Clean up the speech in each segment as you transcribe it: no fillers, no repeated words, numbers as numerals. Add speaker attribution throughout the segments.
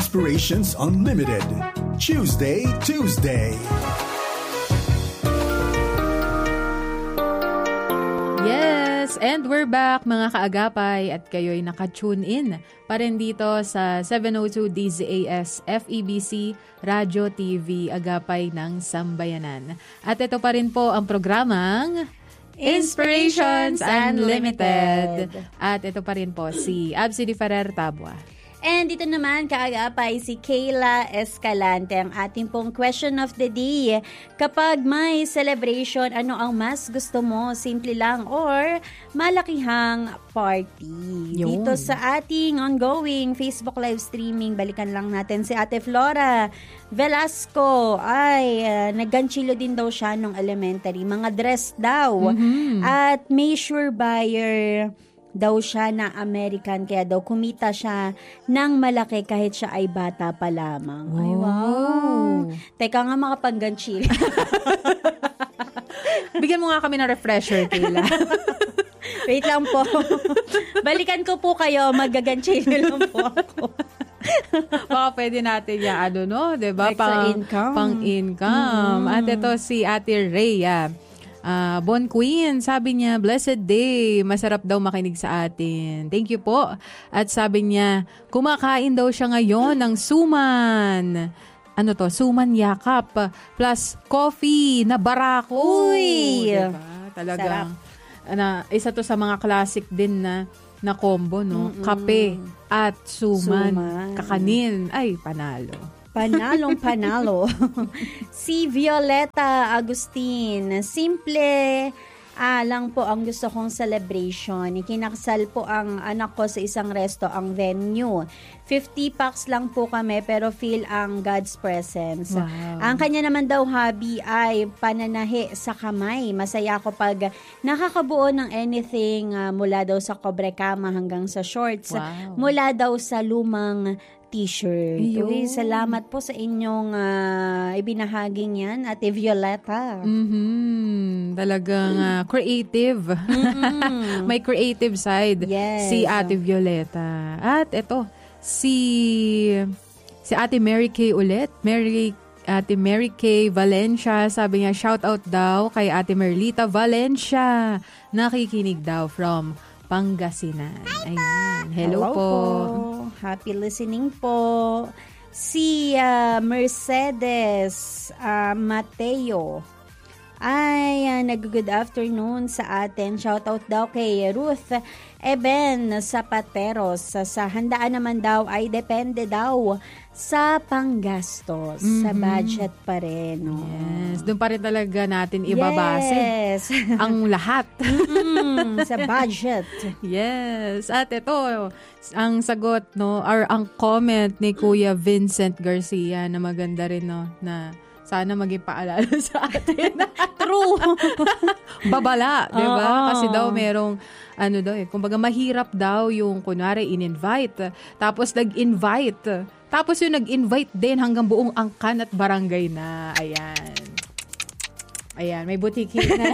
Speaker 1: Inspirations Unlimited. Tuesday.
Speaker 2: Yes, and we're back mga kaagapay at kayo'y naka-tune in pa rin dito sa 702 DZAS FEBC Radio TV Agapay ng Sambayanan. At ito pa rin po ang programang Inspirations Unlimited. At ito pa rin po si Absidy Ferrer Tabua.
Speaker 3: And dito naman, kaagapay, si Kayla Escalante, ang ating pong question of the day. Kapag may celebration, ano ang mas gusto mo? Simple lang or malakihang party?
Speaker 2: Yun.
Speaker 3: Dito sa ating ongoing Facebook live streaming, balikan lang natin si Ate Flora Velasco. Ay, nagganchilo din daw siya nung elementary. Mga dress daw. At may sure buyer daw siya na American, kaya daw kumita siya ng malaki kahit siya ay bata pa lamang. Ay, wow. Teka nga, makapag-ganchil.
Speaker 2: Bigyan mo nga kami ng refresher, Kayla.
Speaker 3: Wait lang po. Balikan ko po kayo, mag-ganchil lang po ako.
Speaker 2: Baka pwede natin yan, diba?
Speaker 3: Extra income.
Speaker 2: Pang-income. At ito si Ate Rhea. Bon Queen, sabi niya, blessed day, masarap daw makinig sa atin. Thank you po. At sabi niya, kumakain daw siya ngayon ng suman. Ano to? Suman yakap plus coffee na barako.
Speaker 3: Uy!
Speaker 2: Diba? Talagang, isa to sa mga classic din na combo, no? Kape at suman. Kakanin. Ay, panalo.
Speaker 3: Panalo. Si Violeta Agustin, simple lang po ang gusto kong celebration. Ikinakasal po ang anak ko sa isang resto, ang venue. 50 packs lang po kami pero feel ang God's presence.
Speaker 2: Wow.
Speaker 3: Ang kanya naman daw hobby ay pananahi sa kamay. Masaya ako pag nakakabuo ng anything mula daw sa kobre kama hanggang sa shorts.
Speaker 2: Wow.
Speaker 3: Mula daw sa lumang t-shirt. Uy, salamat po sa inyong ibinahaging yan, Ate Violeta.
Speaker 2: Talagang creative. May creative side si Ate Violeta. At ito, si Ate Mary Kay ulit. Ate Mary Kay Valencia, sabi niya, shout out daw kay Ate Merlita Valencia. Nakikinig daw from Pangasinan. Ayan. Hello po.
Speaker 3: Happy listening po. Si Mercedes Mateo ay nag-good afternoon sa atin. Shoutout daw kay Ruth Eben Zapateros. Sa handaan naman daw ay depende daw sa panggastos. Sa budget pa rin. No?
Speaker 2: Yes. Doon pa rin talaga natin ibabase ang lahat.
Speaker 3: Sa budget.
Speaker 2: Yes. At ito, ang sagot, no, or ang comment ni Kuya Vincent Garcia na maganda rin, no, na sana maging paalala sa atin.
Speaker 3: True.
Speaker 2: Babala, di ba? Kasi daw merong, kumbaga mahirap daw yung, kunwari, in-invite. Tapos nag-invite. Tapos yung nag-invite din hanggang buong angkan at barangay na. Ayan, may butiki na.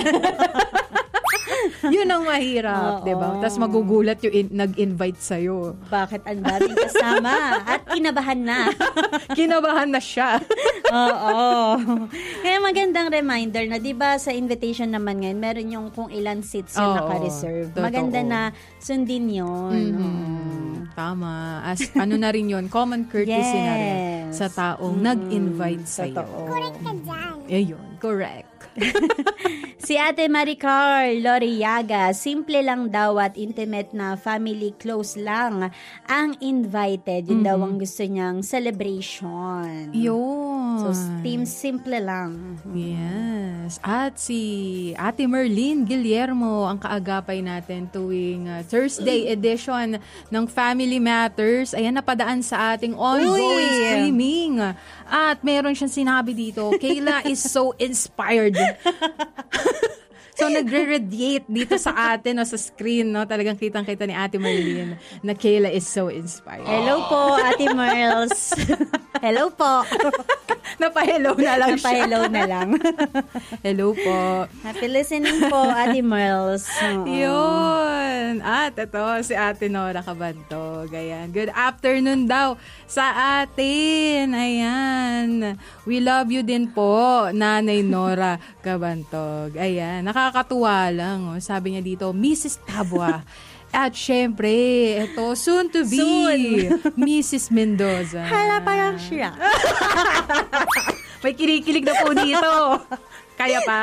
Speaker 2: Yun ang mahirap, di ba? Tapos magugulat yung nag-invite sa'yo.
Speaker 3: Bakit ang daming kasama? At kinabahan na.
Speaker 2: Kinabahan na siya.
Speaker 3: Oo. Kaya magandang reminder na, di ba, sa invitation naman ngayon, meron yung kung ilan seats yung naka-reserve.
Speaker 2: Totoo.
Speaker 3: Maganda na sundin yun.
Speaker 2: Tama. As na rin yun, common courtesy na rin sa taong nag-invite sa'yo.
Speaker 3: Correct ka dyan.
Speaker 2: Ayun, correct.
Speaker 3: Si Ate Maricar Loriaga, simple lang daw at intimate na family close lang ang invited. Yun daw ang gusto niyang celebration.
Speaker 2: Yun.
Speaker 3: So, team simple lang.
Speaker 2: Yes. At si Ate Merlin Guillermo, ang kaagapay natin tuwing Thursday edition ng Family Matters. Ayan, napadaan sa ating ongoing streaming. At meron siyang sinabi dito, Kayla is so inspired. So, nagre-radiate dito sa atin, sa screen, no? Talagang kitang-kita ni Ate Merlin na Kayla is so inspired.
Speaker 3: Hello po, Ate Merls. Hello po.
Speaker 2: Napa-hello na lang siya.
Speaker 3: Napa-hello na lang.
Speaker 2: Hello po.
Speaker 3: Happy listening po, Ate Merls.
Speaker 2: Yun. At ito, si Ate Nora Cabantog. Ayan. Good afternoon daw sa atin. Ayan. We love you din po, Nanay Nora Cabantog. Ayan. Nakakatuwa lang. Sabi niya dito, Mrs. Tabwa. At syempre, ito, soon to be, Mrs. Mendoza.
Speaker 3: Hala parang siya.
Speaker 2: May kinikilig na po dito. Kaya pa.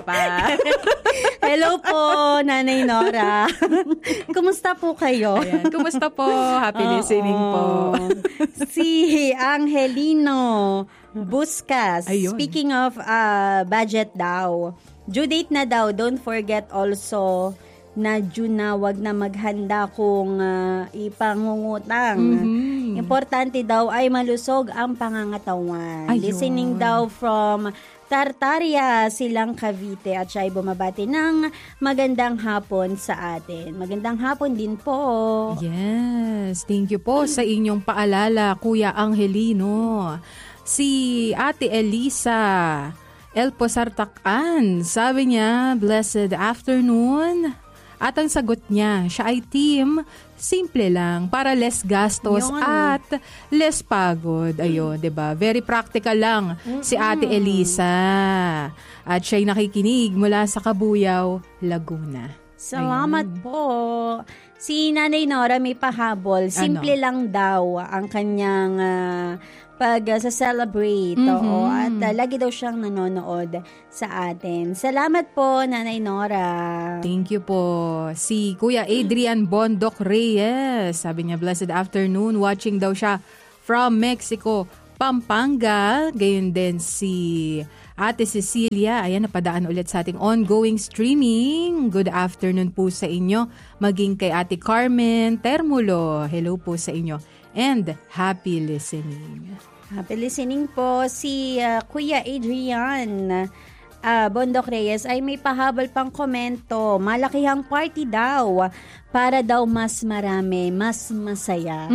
Speaker 3: Hello po, Nanay Nora. Kumusta po kayo?
Speaker 2: Ayan. Kumusta po? Happy listening po.
Speaker 3: Si Angelino Buscas.
Speaker 2: Ayun.
Speaker 3: Speaking of budget daw. Due date na daw. Don't forget also na June na wag na maghanda kung ipangungutang. Importante daw ay malusog ang pangangatawan.
Speaker 2: Ayun.
Speaker 3: Listening daw from Tartaria, Silang Cavite, at siya ay bumabati ng magandang hapon sa atin. Magandang hapon din po.
Speaker 2: Yes. Thank you po sa inyong paalala, Kuya Angelino. Si Ate Elisa El Posartacan, sabi niya, blessed afternoon. At ang sagot niya, siya ay team, simple lang, para less gastos at less pagod. Ayun, 'di ba? Very practical lang si Ate Elisa. At siya'y nakikinig mula sa Kabuyaw, Laguna.
Speaker 3: Salamat po. Si Nanay Nora may pahabol. Simple lang daw ang kanyang sa-celebrate. Oo, at lagi daw siyang nanonood sa atin. Salamat po, Nanay Nora.
Speaker 2: Thank you po. Si Kuya Adrian Bondoc Reyes, sabi niya, blessed afternoon. Watching daw siya from Mexico, Pampanga. Gayon din si Ate Cecilia. Ayan, napadaan ulit sa ating ongoing streaming. Good afternoon po sa inyo. Maging kay Ate Carmen Termulo. Hello po sa inyo. And happy listening.
Speaker 3: Happy listening po. Si Kuya Adrian Bondoc Reyes ay may pahabol pang komento. Malakihang party daw para daw mas marami, mas masaya.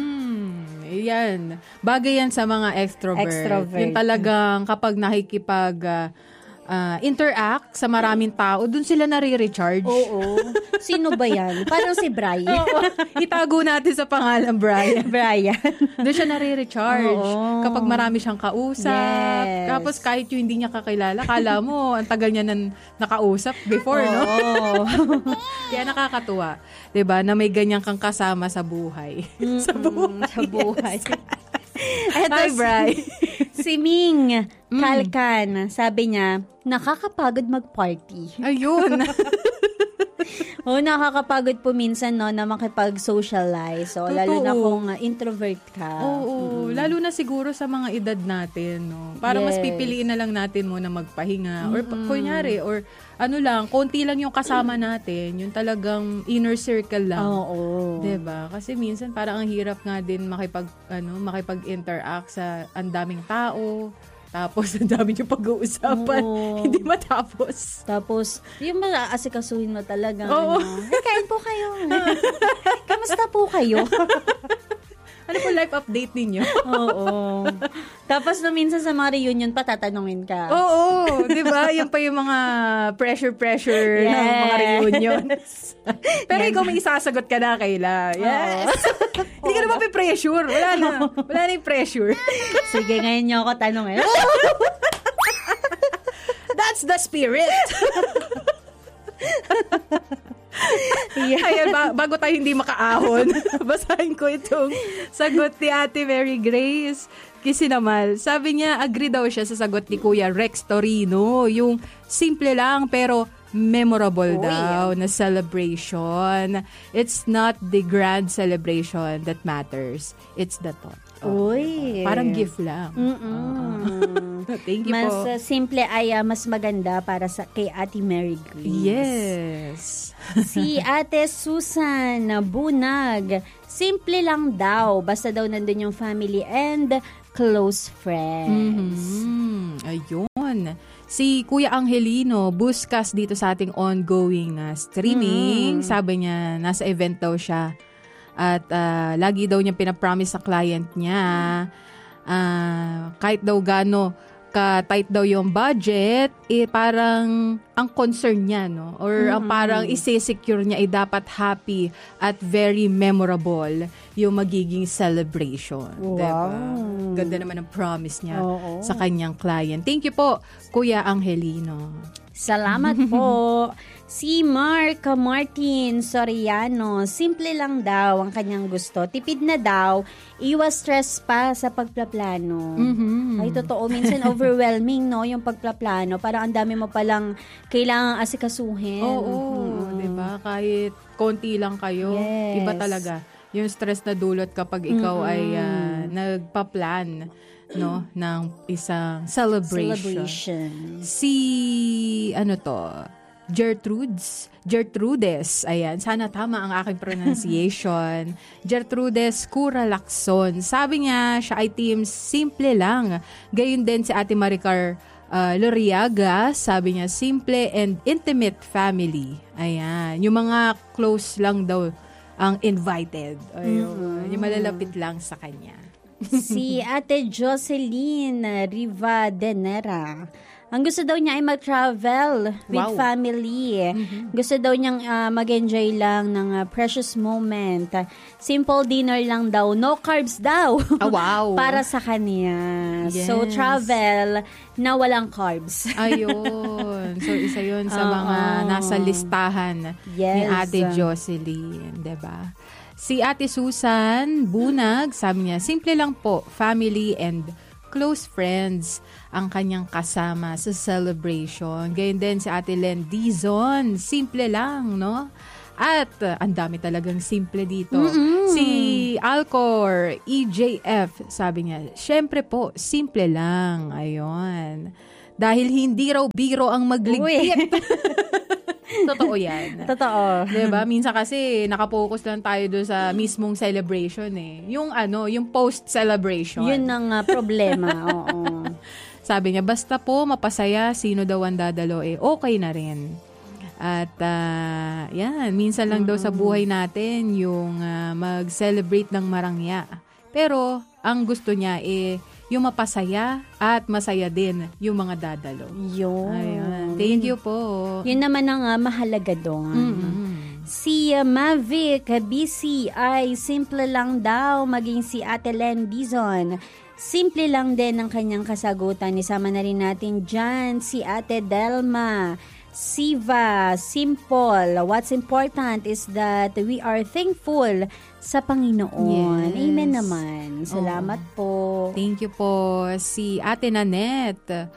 Speaker 2: Yan. Bagay yan sa mga extrovert. Yung talagang kapag nakikipag interact sa maraming tao, dun sila nare-recharge.
Speaker 3: Oo. Sino ba yan? Parang si Brian.
Speaker 2: Oo. Itago natin sa pangalan Brian. Doon siya nare-recharge.
Speaker 3: Oo.
Speaker 2: Kapag marami siyang kausap.
Speaker 3: Yes.
Speaker 2: Tapos kahit yung hindi niya kakilala, kala mo, ang tagal niya nakausap before, no? Kaya nakakatuwa. 'Di ba? Na may ganyan kang kasama sa buhay. Sa buhay.
Speaker 3: Eto,
Speaker 2: Hi, Bri.
Speaker 3: Si Ming Kalkan, sabi niya, nakakapagod mag-party.
Speaker 2: Ayun.
Speaker 3: Nakakapagod po minsan, no, na makipag-socialize. So, lalo na kung introvert ka.
Speaker 2: Oo, lalo na siguro sa mga edad natin, no. Para mas pipiliin na lang natin muna magpahinga. Or kunyari, or ano lang, konti lang yung kasama natin, yung talagang inner circle lang.
Speaker 3: Oo.
Speaker 2: 'Di ba? Kasi minsan parang ang hirap nga din makipag-interact sa ang daming tao. Tapos, ang dami yung pag-uusapan. Hindi matapos.
Speaker 3: Tapos, yung maasikasuhin mo talaga.
Speaker 2: Oo.
Speaker 3: Kain po kayo. Kamusta po kayo?
Speaker 2: Ano po life update ninyo?
Speaker 3: Oo. Tapos, minsan sa mga reunion pa, tatanungin ka.
Speaker 2: Oo. Di ba? Yan pa yung mga pressure ng mga reunions. Pero ikaw may isasagot ka na, Kayla. Yes. Hindi ka na mapipressure. Wala na yung pressure.
Speaker 3: Sige, ngayon niyo ako tanongin.
Speaker 2: That's the spirit. Ayan, bago tayo hindi makaahon, basahin ko itong sagot ni Ate Mary Grace Kisinamal. Sabi niya, agree daw siya sa sagot ni Kuya Rex Torino. Yung simple lang pero memorable daw na celebration. It's not the grand celebration that matters. It's the thought.
Speaker 3: Uy.
Speaker 2: Parang gift lang. Thank you po.
Speaker 3: Mas simple ay mas maganda para kay Ate Mary Grace.
Speaker 2: Yes.
Speaker 3: Si Ate Susan Bunag, simple lang daw. Basta daw nandun yung family and close friends.
Speaker 2: Ayun. Si Kuya Angelino Buscas dito sa ating ongoing streaming. Sabi niya, nasa event daw siya. At lagi daw niya pinapromise sa client niya kahit daw gaano ka-tight daw yung budget, parang ang concern niya, no? Or ang parang isi-secure niya ay dapat happy at very memorable yung magiging celebration.
Speaker 3: Wow.
Speaker 2: Diba? Ganda naman ang promise niya sa kanyang client. Thank you po, Kuya Angelino.
Speaker 3: Salamat po. Si Mark Martin Soriano, simple lang daw ang kanyang gusto. Tipid na daw, iwas stress pa sa pagplaplano. Ay, totoo. Minsan overwhelming, no, yung pagplaplano. Parang ang dami mo palang kailangang asikasuhin.
Speaker 2: Oo, diba? Kahit konti lang kayo,
Speaker 3: Yes.
Speaker 2: iba talaga. Yung stress na dulot kapag ikaw ay nagpa-plan, no, ng isang celebration. Si Gertrudes, ayan, sana tama ang aking pronunciation. Gertrudes Curalakson. Sabi niya, siya ay team simple lang. Gayon din si Ate Maricar Loriaga, sabi niya, simple and intimate family. Ayan, yung mga close lang daw ang invited. Ayun, yung malalapit lang sa kanya.
Speaker 3: Si Ate Jocelyn Rivadenera. Ang gusto daw niya ay mag-travel with family. Gusto daw niyang mag-enjoy lang ng precious moment. Simple dinner lang daw. No carbs daw.
Speaker 2: Wow.
Speaker 3: Para sa kanya.
Speaker 2: Yes.
Speaker 3: So, travel na walang carbs.
Speaker 2: Ayun. So, isa yun sa mga nasa listahan ni Ate Jocelyn. Diba? Si Ate Susan Bunag, sabi niya, simple lang po, family and close friends ang kanyang kasama sa celebration. Gayun din si Ate Len Dizon, simple lang, no? At ang dami talagang simple dito. Si Alcor EJF, sabi niya, syempre po, simple lang. Ayun. Dahil hindi raw biro ang magligpit. Totoo yan.
Speaker 3: Totoo.
Speaker 2: Diba? Minsan kasi nakapokus lang tayo doon sa mismong celebration eh. Yung post-celebration.
Speaker 3: Yun ang problema. Oo.
Speaker 2: Sabi niya, basta po mapasaya, sino daw ang dadalo okay na rin. At yan, minsan lang daw sa buhay natin yung mag-celebrate ng marangya. Pero ang gusto niya yung mapasaya at masaya din yung mga dadalo.
Speaker 3: Yun.
Speaker 2: Ayun. Thank you po.
Speaker 3: Yun naman ang mahalaga doon. Si Mavic BC ay simple lang daw maging si Ate Len Dizon. Simple lang din ang kanyang kasagutan. Isama na rin natin dyan si Ate Delma. Siva, simple. What's important is that we are thankful sa Panginoon.
Speaker 2: Yes.
Speaker 3: Amen naman. Salamat po.
Speaker 2: Thank you po. Si Ate Nanette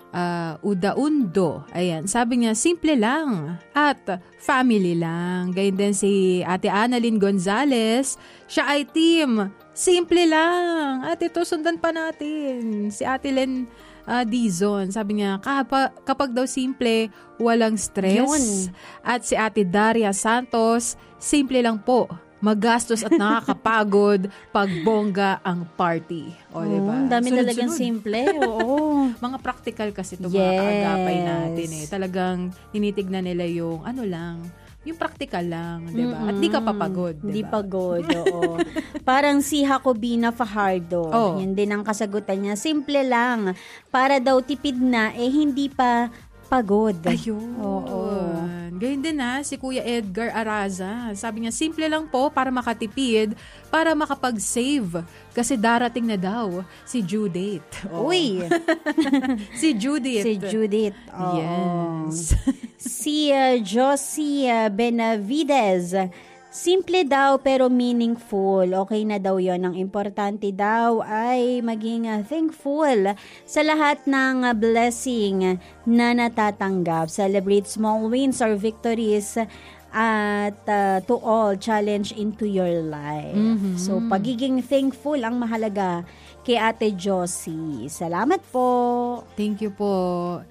Speaker 2: Udaundo. Ayan, sabi niya, simple lang at family lang. Gayun din si Ate Annalyn Gonzalez. Siya ay team simple lang. At ito, sundan pa natin. Si Ate Len Dizon. Sabi niya, kapag daw simple, walang stress.
Speaker 3: Yun.
Speaker 2: At si Ate Daria Santos, simple lang po. Magastos at nakakapagod pag bongga ang party. O, diba?
Speaker 3: Dami talagang simple. Oo.
Speaker 2: Mga practical kasi ito mga kaagapay natin eh. Talagang tinitignan nila yung yung practical lang, diba? At di ka papagod, diba?
Speaker 3: Di pagod, oo. Parang si Jacobina Fajardo. Yun din ang kasagutan niya. Simple lang. Para daw tipid na, hindi pa pagod.
Speaker 2: Ayun.
Speaker 3: Oo.
Speaker 2: Gayun din si Kuya Edgar Araza. Sabi niya, simple lang po para makatipid, para makapag-save. Kasi darating na daw si Judith.
Speaker 3: Uy!
Speaker 2: Si Judith.
Speaker 3: Si Judith. Oo.
Speaker 2: Yes.
Speaker 3: Si Josie Benavides. Simple daw pero meaningful. Okay na daw yon. Ang importante daw ay maging thankful sa lahat ng blessing na natatanggap. Celebrate small wins or victories at to all challenge into your life. So, pagiging thankful ang mahalaga kay Ate Josie. Salamat po.
Speaker 2: Thank you po.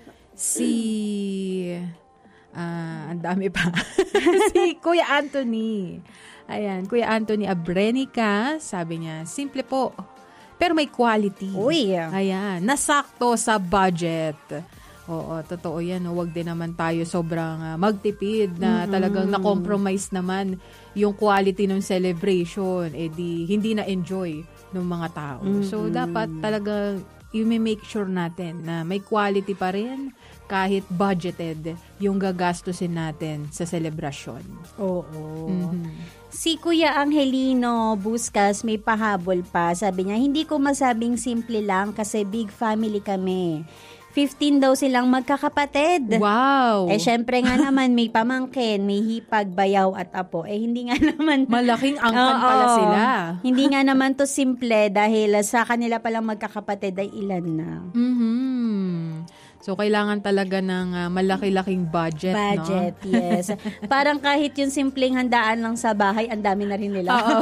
Speaker 2: Ang dami pa. Si Kuya Anthony. Ayan, Kuya Anthony Abrenica, sabi niya, simple po, pero may quality.
Speaker 3: Uy.
Speaker 2: Ayan, nasakto sa budget. Oo, totoo yan. Huwag din naman tayo sobrang magtipid na talagang na-compromise naman yung quality ng celebration. Hindi na-enjoy ng mga tao. So, dapat talaga i-make sure natin na may quality pa rin kahit budgeted yung gagastusin natin sa selebrasyon.
Speaker 3: Oo. Si Kuya Angelino Buscas may pahabol pa. Sabi niya, hindi ko masabing simple lang kasi big family kami. 15 daw silang magkakapatid.
Speaker 2: Wow!
Speaker 3: Syempre nga naman, may pamangkin, may hipag, bayaw at apo. Hindi nga naman...
Speaker 2: Malaking angkan pala sila.
Speaker 3: Hindi nga naman to simple dahil sa kanila palang magkakapatid ay ilan na.
Speaker 2: So, kailangan talaga ng malaki-laking budget, no?
Speaker 3: Yes. Parang kahit yung simpleng handaan lang sa bahay, ang dami na rin nila.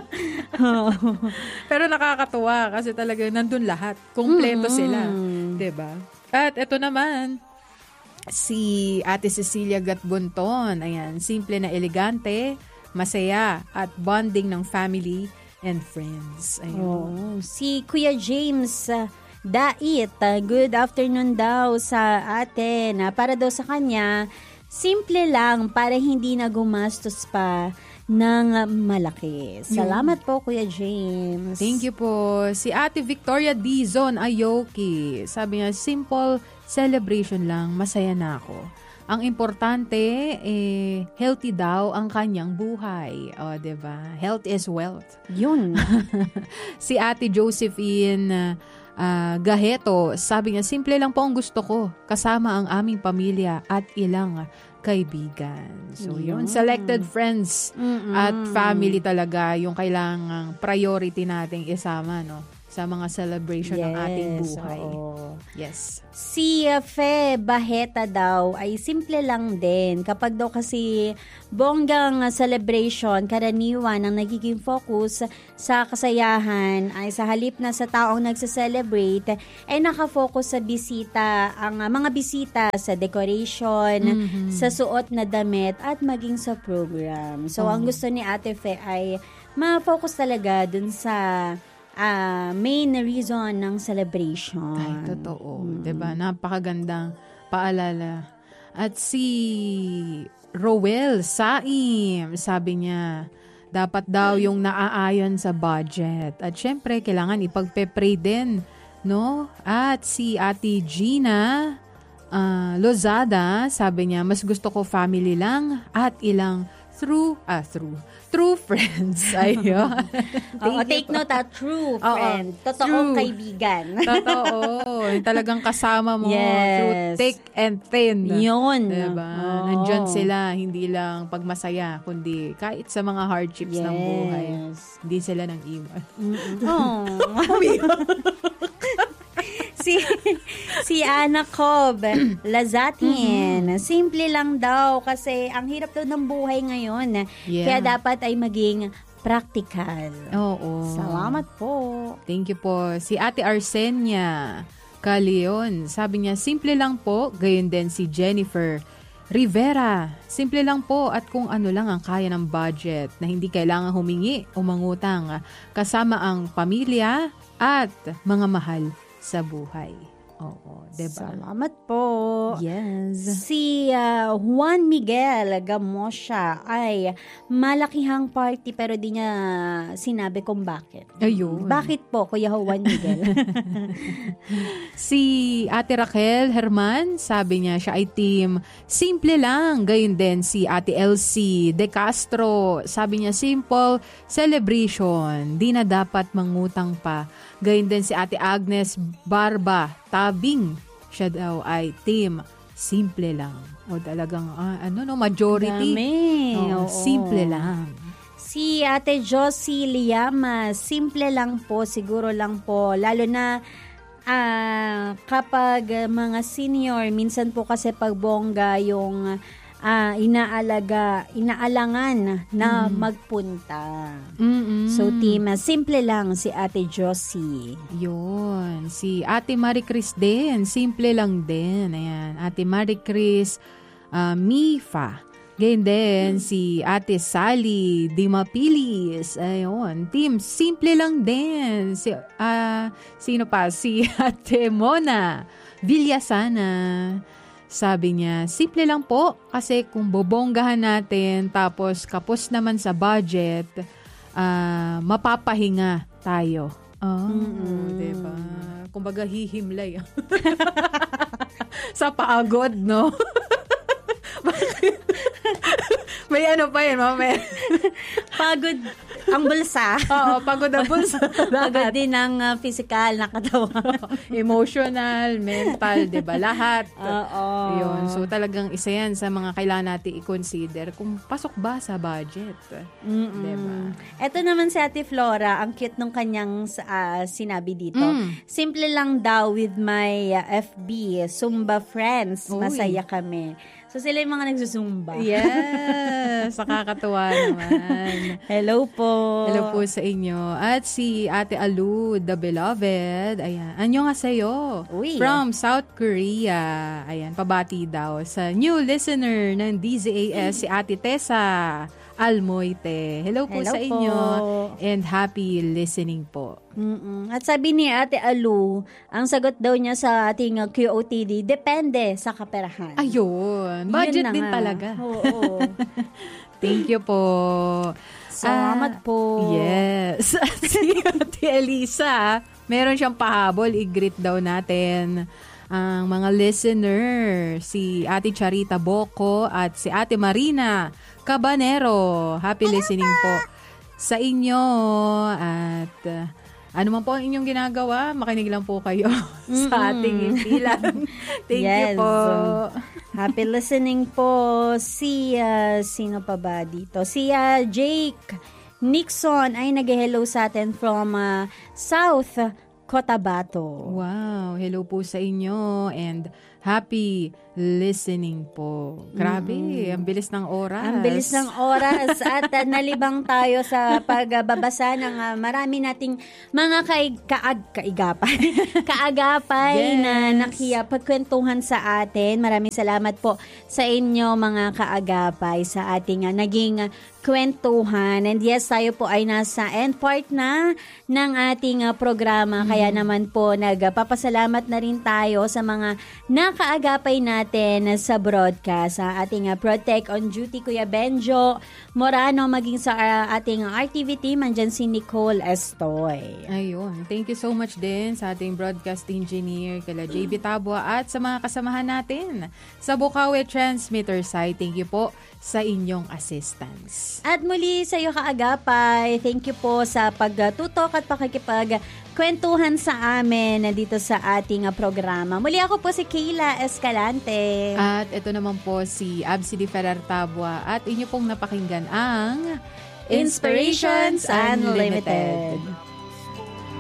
Speaker 2: Pero nakakatuwa kasi talaga nandun lahat. Kumpleto sila. Diba? At ito naman, si Ate Cecilia Gatbunton. Ayan, simple na elegante, masaya, at bonding ng family and friends. Ayun.
Speaker 3: Si Kuya James Dait, good afternoon daw sa atin. Para daw sa kanya, simple lang para hindi na gumastos pa ng malaki. Salamat po, Kuya James.
Speaker 2: Thank you po. Si Ate Victoria Dizon Ayoki. Sabi niya, simple celebration lang, masaya na ako. Ang importante, healthy daw ang kanyang buhay. O, diba? Health is wealth.
Speaker 3: Yun.
Speaker 2: Si Ate Josephine Gaheto, sabi niya, simple lang po ang gusto ko. Kasama ang aming pamilya at ilang kaibigan. So, yun. Selected friends at family talaga yung kailangang priority nating isama, no? Sa mga celebration ng ating buhay. Yes.
Speaker 3: Si Fe Baheta daw ay simple lang din. Kapag daw kasi bonggang celebration, karaniwan ang nagiging focus sa kasayahan ay sa halip na sa taong nagse-celebrate ay nakafocus sa bisita, ang mga bisita sa decoration, sa suot na damit at maging sa program. So ang gusto ni Ate Fe ay ma-focus talaga dun sa main reason ng celebration.
Speaker 2: Ay, totoo. Diba? Napakagandang paalala. At si Roel Saim, sabi niya, dapat daw yung naaayon sa budget. At syempre, kailangan ipagpe-pray din, no? At si Ate Gina Lozada, sabi niya, mas gusto ko family lang at ilang true friends. Ayun.
Speaker 3: Take note, true friend. Totoong kaibigan.
Speaker 2: Totoo. Talagang kasama mo through thick and thin.
Speaker 3: Yun.
Speaker 2: Diba? Nandyan sila, hindi lang pagmasaya, kundi kahit sa mga hardships ng buhay. Hindi sila nang iwan. Si Ana Cob Lazatin, simple lang daw kasi ang hirap daw ng buhay ngayon. Kaya dapat ay maging practical. Oo.
Speaker 3: Salamat po.
Speaker 2: Thank you po. Si Ate Arsenia Caleon, sabi niya, simple lang po. Gayon din si Jennifer Rivera, simple lang po at kung ano lang ang kaya ng budget na hindi kailangan humingi o mangutang kasama ang pamilya at mga mahal sa buhay. Oo, diba?
Speaker 3: Salamat po.
Speaker 2: Yes.
Speaker 3: Si Juan Miguel Gamosha ay malakihang party pero di niya sinabi kung bakit.
Speaker 2: Ayun.
Speaker 3: Bakit po, Kuya Juan Miguel?
Speaker 2: Si Ate Raquel Herman, sabi niya siya ay team simple lang. Gayon din si Ate Elsie De Castro, sabi niya simple celebration. Di na dapat mangutang pa. Gayon din si Ate Agnes Barba Tabing, siya daw ay team simple lang. O talagang majority. Simple lang.
Speaker 3: Si Ate Josie Liama, simple lang po, siguro lang po. Lalo na kapag mga senior, minsan po kasi pagbongga yung inaalangan na magpunta. So, team, simple lang si Ate Josie.
Speaker 2: Yun. Si Ate Marie Chris din, simple lang din. Ayan, Ate Marie Chris Mifa. Ganyan din si Ate Sally Dimapilis. Ayun, team, simple lang din. Sino pa? Si Ate Mona Villasana. Sabi niya, simple lang po kasi kung bobonggahan natin tapos kapos naman sa budget, mapapahinga tayo. Diba? Kumbaga hihimlay. Sa pagod, no? May ano pa yun, mama?
Speaker 3: Pagod ang bulsa.
Speaker 2: Oo, pagod ang bulsa.
Speaker 3: Pagod din ang physical na katawan.
Speaker 2: Emotional, mental, diba? Lahat.
Speaker 3: Oo.
Speaker 2: Yun. So, talagang isa yan sa mga kailangan natin i-consider kung pasok ba sa budget. Diba?
Speaker 3: Ito naman si Ate Flora, ang cute nung kanyang sinabi dito. Simple lang daw with my FB, Zumba friends. Masaya kami. So, sila yung mga nagsusumba.
Speaker 2: Yes! Nakakatuwa naman.
Speaker 3: Hello po.
Speaker 2: Hello po sa inyo. At si Ate Alu, the beloved. Ayan. Annyeonghaseyo.
Speaker 3: Uy.
Speaker 2: From South Korea. Ayan. Pabati daw sa new listener ng DZAS, si Ate Tessa Almoite. Hello po sa inyo. And happy listening po.
Speaker 3: At sabi ni Ate Alu, ang sagot daw niya sa ating QOTD, depende sa kaperahan.
Speaker 2: Ayun. Budget din talaga.
Speaker 3: Oo.
Speaker 2: Thank you po.
Speaker 3: Salamat po.
Speaker 2: Yes. Si Ate Elisa, meron siyang pahabol. I-greet daw natin ang mga listener. Si Ate Charita Boco at si Ate Marina Cabanero. Happy listening po sa inyo. At ano man po ang inyong ginagawa, makinig lang po kayo sa ating impilan. Thank you po.
Speaker 3: Happy listening po. Si, sino pa ba dito? Si Jake Nixon ay nag-hello sa atin from South Cotabato.
Speaker 2: Wow, hello po sa inyo and happy listening po. Grabe, ang bilis ng oras.
Speaker 3: Ang bilis ng oras at nalibang tayo sa pagbabasa ng marami nating mga kaagapay na nakipagkwentuhan sa atin. Maraming salamat po sa inyo mga kaagapay sa ating naging kwentuhan. And yes, tayo po ay nasa end part na ng ating programa. Kaya naman po nagpapasalamat na rin tayo sa mga nakaagapay natin sa broadcast. Sa ating Protect on Duty, Kuya Benjo Morano, maging sa ating RTV team, andyan si Nicole Estoy.
Speaker 2: Ayun. Thank you so much din sa ating broadcast engineer, kala JB Tabua, at sa mga kasamahan natin sa Bukawi Transmitter site. Thank you po sa inyong assistance.
Speaker 3: At muli sa iyo kaagapay, thank you po sa pagtutok at pakikipagkwentuhan sa amin dito sa ating programa. Muli ako po si Kayla Escalante.
Speaker 2: At ito naman po si Absidy Ferrer Tabua at inyo pong napakinggan ang
Speaker 3: Inspirations Unlimited.